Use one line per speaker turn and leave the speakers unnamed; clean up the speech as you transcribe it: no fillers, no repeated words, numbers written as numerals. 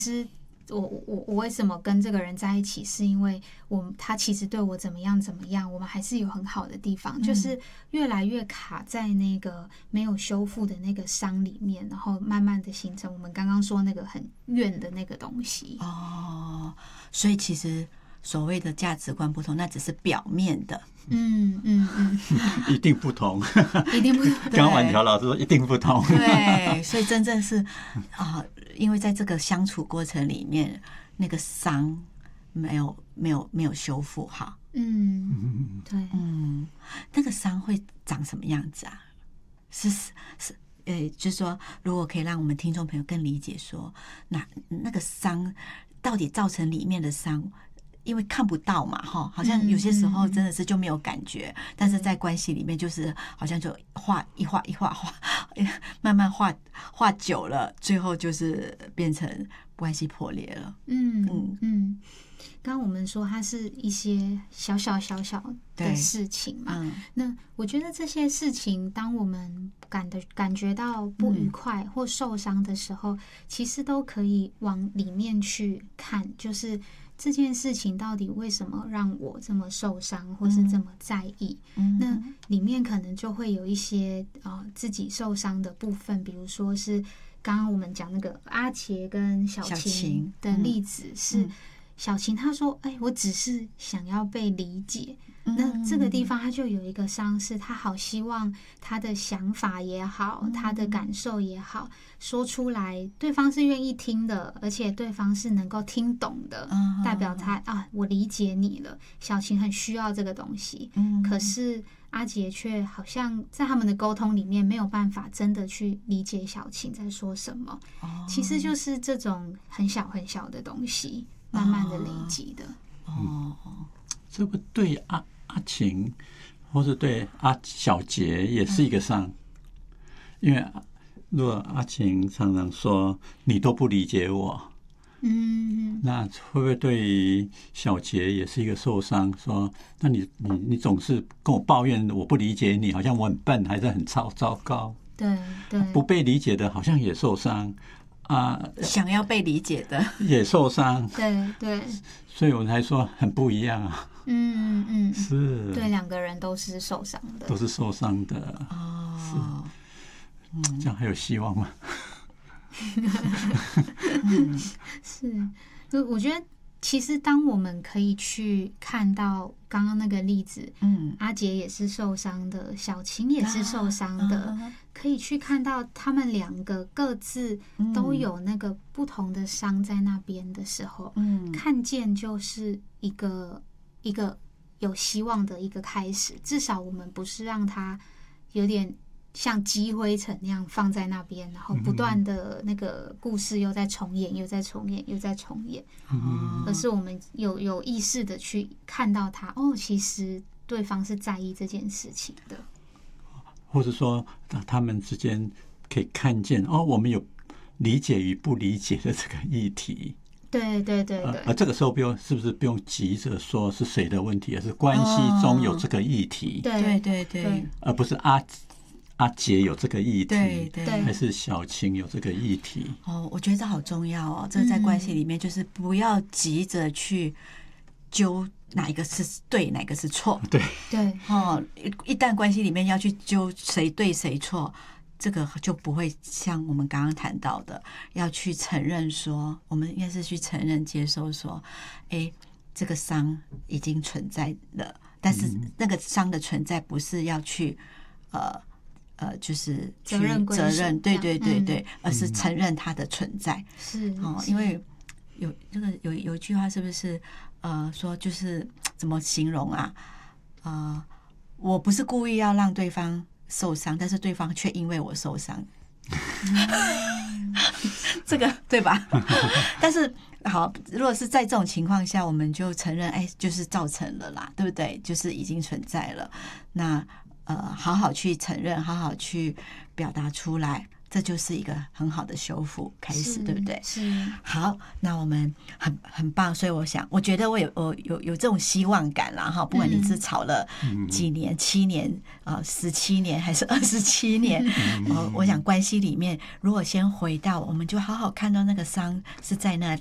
我为什么跟这个人在一起，是因为他其实对我怎么样，我们还是有很好的地方，就是越来越卡在那个没有修复的那个伤里面，然后慢慢的形成我们刚刚说那个很怨的那个东西。
所以其实所谓的价值观不同，那只是表面的。
一定不同，
一定不同。
刚刚婉乔老师说一定不同。
对，所以真正是因为在这个相处过程里面，那个伤没有修复好。
对，
那个伤会长什么样子啊？就是说，如果可以让我们听众朋友更理解说，那个伤到底造成里面的伤。因为看不到嘛，好像有些时候真的是就没有感觉，但是在关系里面就是好像就画，慢慢画久了，最后就是变成关系破裂了。
刚刚我们说它是一些小小的事情嘛，那我觉得这些事情，当我们感觉到不愉快或受伤的时候，其实都可以往里面去看，就是这件事情到底为什么让我这么受伤，或是这么在意？那里面可能就会有一些自己受伤的部分，比如说是刚刚我们讲那个阿杰跟小晴的例子是。小晴她说我只是想要被理解，那这个地方她就有一个伤，是她好希望她的想法也好，她的感受也好，说出来对方是愿意听的，而且对方是能够听懂的，代表她我理解你了。小晴很需要这个东西，可是阿杰却好像在他们的沟通里面没有办法真的去理解小晴在说什么，其实就是这种很小很小的东西慢慢的累积的。
这个对阿晴或是对小杰也是一个伤，因为如果阿晴常常说你都不理解我，那会不会对于小杰也是一个受伤？说那你总是跟我抱怨我不理解你，好像我很笨，还是很糟糕。
对，
不被理解的好像也受伤。
想要被理解的
也受伤，
对，
所以我才说很不一样啊。是，
对，两个人都是受伤的，
都是受伤的。是，这样还有希望吗？
是，我觉得其实当我们可以去看到刚刚那个例子，阿杰也是受伤的，小晴也是受伤的，可以去看到他们两个各自都有那个不同的伤在那边的时候，看见就是一个有希望的一个开始。至少我们不是让他有点像积灰尘那样放在那边，然后不断的那个故事又在重演，又在重演，又在重演，而是我们有意识的去看到他，其实对方是在意这件事情的，
或者说他们之间可以看见我们有理解与不理解的这个议题。
对，
这个时候是不是不用急着说是谁的问题，而是关系中有这个议题？
对，
而不是阿杰有这个议题，
对，
还是小晴有这个议题？
我觉得这好重要哦。这在关系里面就是不要急着去揪哪一个是对，哪个是错。
对，
一旦关系里面要去揪谁对谁错，这个就不会像我们刚刚谈到的，要去承认说，我们应该是去承认、接受说，这个伤已经存在了，但是那个伤的存在不是要去就是去责任，对，而是承认它的存在。
是
因为有一句话是不是说就是怎么形容啊？我不是故意要让对方受伤，但是对方却因为我受伤。这个对吧？但是好，如果是在这种情况下，我们就承认，就是造成了啦，对不对？就是已经存在了。那好好去承认，好好去表达出来， 这就是一个很好的修复开始，对不对？
是。
好，那我们很棒，所以我觉得我有这种希望感啦哈。不管你是吵了几年、7年17年还是27年，我想关系里面，如果先回到，我们就好好看到那个伤是在那里，